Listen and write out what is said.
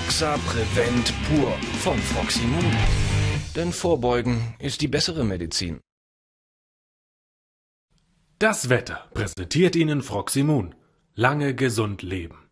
Roxa Prevent Pur von Froximun. Denn Vorbeugen ist die bessere Medizin. Das Wetter präsentiert Ihnen Froximun. Lange gesund leben.